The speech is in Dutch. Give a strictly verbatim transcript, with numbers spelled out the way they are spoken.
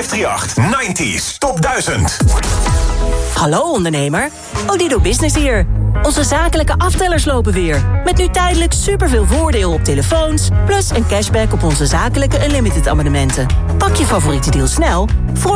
vijfdrieënachtig, nineties Top duizend. Hallo ondernemer, Odido Business hier. Onze zakelijke aftellers lopen weer. Met nu tijdelijk superveel voordeel op telefoons... plus een cashback op onze zakelijke unlimited abonnementen. Pak je favoriete deal snel... voor